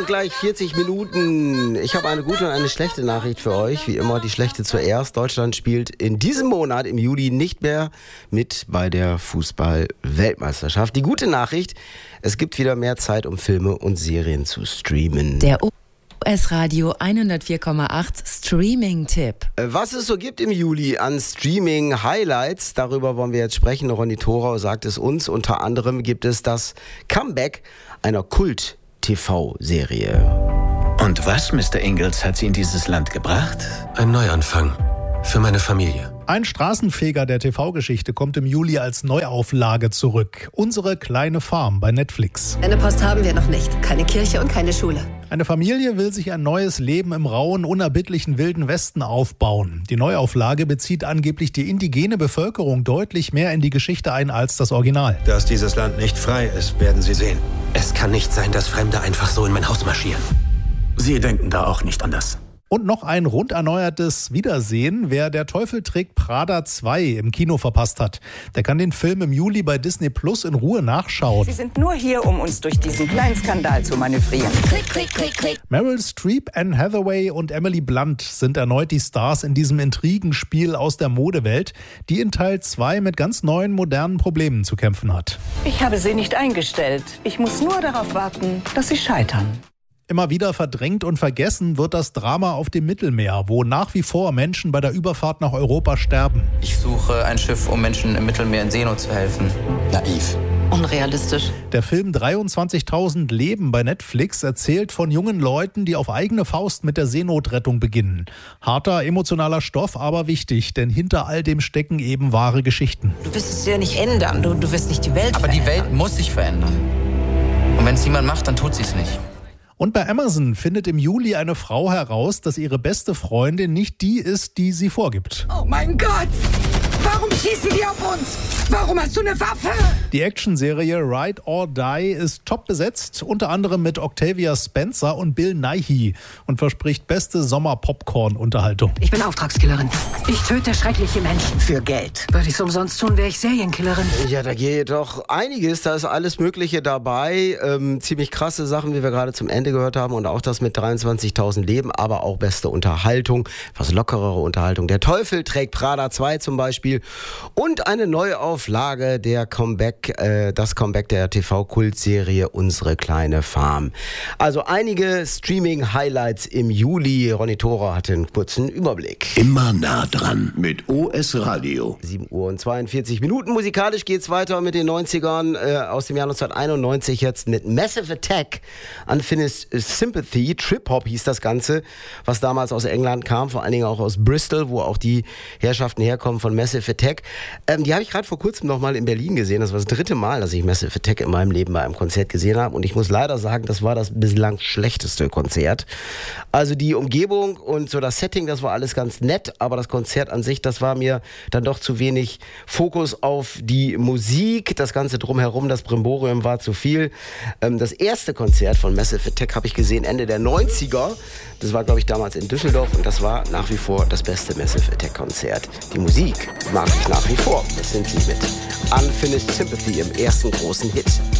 gleich 40 Minuten. Ich habe eine gute und eine schlechte Nachricht für euch. Wie immer die schlechte zuerst. Deutschland spielt in diesem Monat, im Juli, nicht mehr mit bei der Fußball-Weltmeisterschaft. Die gute Nachricht, es gibt wieder mehr Zeit, um Filme und Serien zu streamen. Der US-Radio 104,8 Streaming-Tipp. Was es so gibt im Juli an Streaming-Highlights, darüber wollen wir jetzt sprechen. Ronny Thorau sagt es uns. Unter anderem gibt es das Comeback einer Kult-TV-Serie. Und was, Mr. Ingalls, hat Sie in dieses Land gebracht? Ein Neuanfang. Für meine Familie. Ein Straßenfeger der TV-Geschichte kommt im Juli als Neuauflage zurück. Unsere kleine Farm bei Netflix. Eine Post haben wir noch nicht. Keine Kirche und keine Schule. Eine Familie will sich ein neues Leben im rauen, unerbittlichen Wilden Westen aufbauen. Die Neuauflage bezieht angeblich die indigene Bevölkerung deutlich mehr in die Geschichte ein als das Original. Dass dieses Land nicht frei ist, werden Sie sehen. Es kann nicht sein, dass Fremde einfach so in mein Haus marschieren. Sie denken da auch nicht anders. Und noch ein rund erneuertes Wiedersehen, wer Der Teufel trägt Prada 2 im Kino verpasst hat. Der kann den Film im Juli bei Disney Plus in Ruhe nachschauen. Sie sind nur hier, um uns durch diesen kleinen Skandal zu manövrieren. Klick, klick, klick, klick. Meryl Streep, Anne Hathaway und Emily Blunt sind erneut die Stars in diesem Intrigenspiel aus der Modewelt, die in Teil 2 mit ganz neuen, modernen Problemen zu kämpfen hat. Ich habe sie nicht eingestellt. Ich muss nur darauf warten, dass sie scheitern. Immer wieder verdrängt und vergessen wird das Drama auf dem Mittelmeer, wo nach wie vor Menschen bei der Überfahrt nach Europa sterben. Ich suche ein Schiff, um Menschen im Mittelmeer in Seenot zu helfen. Naiv. Unrealistisch. Der Film 23.000 Leben bei Netflix erzählt von jungen Leuten, die auf eigene Faust mit der Seenotrettung beginnen. Harter, emotionaler Stoff, aber wichtig, denn hinter all dem stecken eben wahre Geschichten. Du wirst es ja nicht ändern. Du wirst nicht die Welt Aber verändern. die Welt muss sich verändern. Und wenn es niemand macht, dann tut sie es nicht. Und bei Amazon findet im Juli eine Frau heraus, dass ihre beste Freundin nicht die ist, die sie vorgibt. Oh mein Gott! Warum schießen die auf uns? Warum hast du eine Waffe? Die Actionserie Ride or Die ist top besetzt, unter anderem mit Octavia Spencer und Bill Nighy und verspricht beste Sommer-Popcorn-Unterhaltung. Ich bin Auftragskillerin. Ich töte schreckliche Menschen für Geld. Würde ich es umsonst tun, wäre ich Serienkillerin. Ja, da geht doch einiges, da ist alles Mögliche dabei. Ziemlich krasse Sachen, wie wir gerade zum Ende gehört haben, und auch das mit 23.000 Leben, aber auch beste Unterhaltung, was lockerere Unterhaltung. Der Teufel trägt Prada 2 zum Beispiel und eine Neuauflage der das Comeback der TV-Kultserie Unsere kleine Farm. Also einige Streaming-Highlights im Juli. Ronny Thorau hatte einen kurzen Überblick. Immer nah dran mit OS Radio. 7:42 Musikalisch geht's weiter mit den 90ern aus dem Jahr 1991 jetzt mit Massive Attack, Unfinished Sympathy. Trip-Hop hieß das Ganze, was damals aus England kam, vor allen Dingen auch aus Bristol, wo auch die Herrschaften herkommen von Massive Attack. Die habe ich gerade vor kurzem noch mal in Berlin gesehen. Das war das 3. Mal, dass ich Massive Attack in meinem Leben bei einem Konzert gesehen habe. Und ich muss leider sagen, das war das bislang schlechteste Konzert. Also die Umgebung und so das Setting, das war alles ganz nett. Aber das Konzert an sich, das war mir dann doch zu wenig Fokus auf die Musik. Das Ganze drumherum, das Brimborium war zu viel. Das erste Konzert von Massive Attack habe ich gesehen Ende der 90er. Das war, glaube ich, damals in Düsseldorf. Und das war nach wie vor das beste Massive Attack Konzert. Die Musik mag ich nach wie vor. Das sind sie mit Unfinished Sympathy im ersten großen Hit.